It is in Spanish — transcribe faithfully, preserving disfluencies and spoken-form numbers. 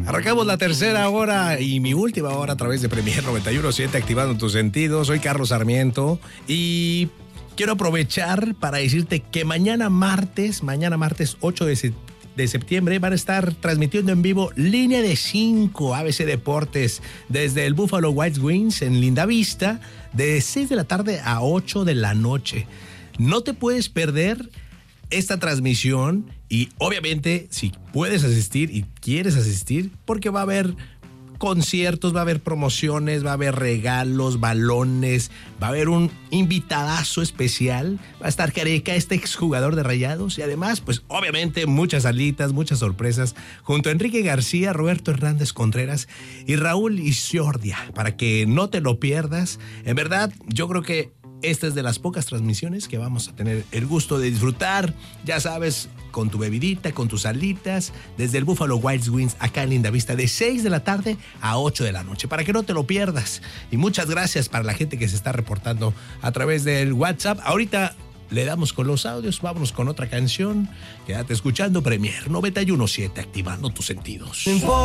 Arrancamos la tercera hora y mi última hora a través de Premier noventa y uno punto siete, activando tus sentidos. Soy Carlos Sarmiento y quiero aprovechar para decirte que mañana martes, mañana martes ocho de septiembre van a estar transmitiendo en vivo Línea de cinco A B C Deportes desde el Buffalo Wild Wings en Lindavista de seis de la tarde a ocho de la noche. No te puedes perder esta transmisión y obviamente si puedes asistir y quieres asistir, porque va a haber conciertos, va a haber promociones, va a haber regalos, balones, va a haber un invitadazo especial, va a estar Careca, este exjugador de Rayados, y además, pues obviamente muchas alitas, muchas sorpresas, junto a Enrique García, Roberto Hernández Contreras y Raúl Isiordia, para que no te lo pierdas. En verdad, yo creo que esta es de las pocas transmisiones que vamos a tener el gusto de disfrutar, ya sabes, con tu bebidita, con tus alitas, desde el Buffalo Wild Wings acá en Lindavista de seis de la tarde a ocho de la noche, para que no te lo pierdas. Y muchas gracias para la gente que se está reportando a través del WhatsApp. Ahorita le damos con los audios, vámonos con otra canción. Quédate escuchando Premier noventa y uno punto siete, activando tus sentidos.